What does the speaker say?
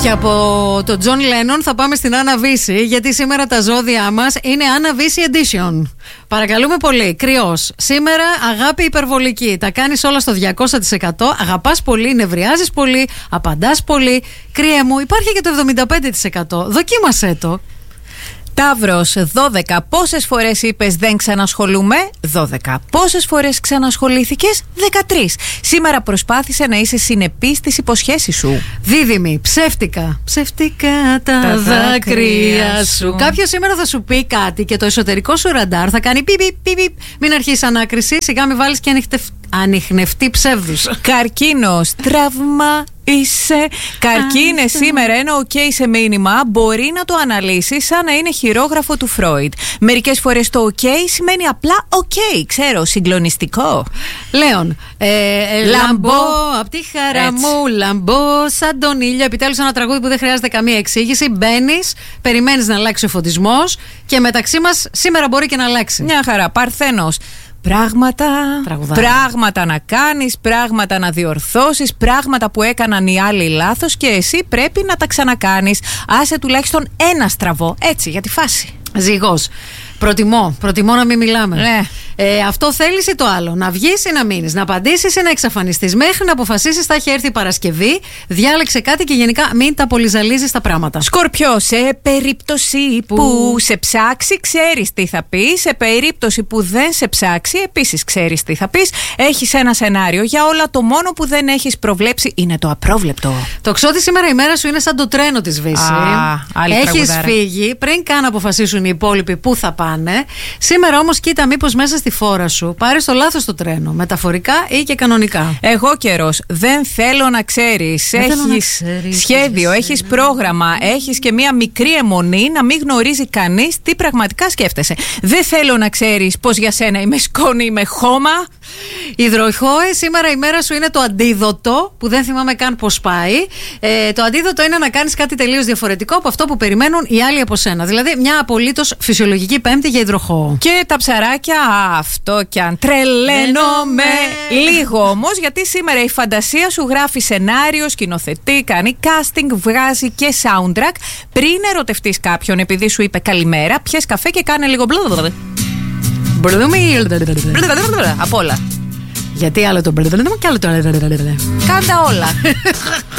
Και από τον Τζον Λένον θα πάμε στην Άννα Βύση, γιατί σήμερα τα ζώδια μας είναι Άννα Βύση Edition. Παρακαλούμε πολύ. Κρυός. Σήμερα αγάπη υπερβολική. Τα κάνεις όλα στο 200%. Αγαπάς πολύ, νευριάζεις πολύ, απαντάς πολύ. Κρύε μου, υπάρχει και το 75%. Δοκίμασέ το. Ταύρος, 12. Πόσες φορές είπες δεν ξανασχολούμαι? 12. Πόσες φορές ξανασχολήθηκες? 13. Σήμερα προσπάθησε να είσαι συνεπής στις υποσχέσεις σου. Δίδυμη, ψεύτικα. Ψεύτικα τα δάκρυα σου. Κάποιος σήμερα θα σου πει κάτι και το εσωτερικό σου ραντάρ θα κάνει πιπ, πιπ, πιπ. Μην αρχίσεις ανάκριση, σιγά μην βάλεις και ανιχνευτεί ψεύδους. Καρκίνος, τραύμα είσαι. Καρκίνε σήμερα, ένα OK σε μήνυμα μπορεί να το αναλύσεις σαν να είναι χειρόγραφο του Φρόιντ. Μερικές φορές το OK σημαίνει απλά OK, ξέρω, συγκλονιστικό. Λέων, λαμπώ απ' τη χαρά μου, λαμπώ σαν τον ήλιο. Επιτέλους ένα τραγούδι που δεν χρειάζεται καμία εξήγηση. Μπαίνεις, περιμένεις να αλλάξει ο φωτισμός και μεταξύ μας σήμερα μπορεί και να αλλάξει. Μια χαρά. Παρθένος. Πράγματα να κάνεις, πράγματα να διορθώσεις, πράγματα που έκαναν οι άλλοι λάθος και εσύ πρέπει να τα ξανακάνεις. Άσε τουλάχιστον ένα στραβό, έτσι, για τη φάση. Ζυγός. Προτιμώ να μην μιλάμε. Ναι. Αυτό θέλεις ή το άλλο? Να βγεις ή να μείνεις? Να απαντήσεις ή να εξαφανιστείς? Μέχρι να αποφασίσεις θα έχει έρθει η Παρασκευή. Διάλεξε κάτι και γενικά μην τα πολυζαλίζεις τα πράγματα. Σκορπιό, σε περίπτωση που σε ψάξει, ξέρεις τι θα πεις. Σε περίπτωση που δεν σε ψάξει, επίσης ξέρεις τι θα πεις. Έχεις ένα σενάριο για όλα. Το μόνο που δεν έχεις προβλέψει είναι το απρόβλεπτο. Τοξότη, σήμερα η μέρα σου είναι σαν το τρένο της Βύση. Έχεις φύγει πριν καν αποφασίσουν οι υπόλοιποι πού θα πάνε. Σήμερα όμως κοίτα μήπως μέσα στη φόρα σου πάρεις το λάθος το τρένο, μεταφορικά ή και κανονικά. Εγώ καιρός, δεν θέλω να ξέρεις. Έχεις σχέδιο, έχεις πρόγραμμα, έχεις και μία μικρή αιμονή να μην γνωρίζει κανείς τι πραγματικά σκέφτεσαι. Δεν θέλω να ξέρεις πως για σένα είμαι σκόνη, είμαι χώμα. Υδροχόε, σήμερα η μέρα σου είναι το αντίδοτο, που δεν θυμάμαι καν πως πάει. Το αντίδοτο είναι να κάνεις κάτι τελείως διαφορετικό από αυτό που περιμένουν οι άλλοι από σένα. Δηλαδή μια απολύτως φυσιολογική Πέμπτη για υδροχόο. Και τα ψαράκια, αυτό κι αν τρελαίνομαι λίγο όμως, γιατί σήμερα η φαντασία σου γράφει σενάριο, σκηνοθετεί, κάνει casting, βγάζει και soundtrack. Πριν ερωτευτείς κάποιον επειδή σου είπε καλημέρα, πιες καφέ και κάνε λίγο απ' όλα. Γιατί άλλο το και άλλο το. Κάντα όλα.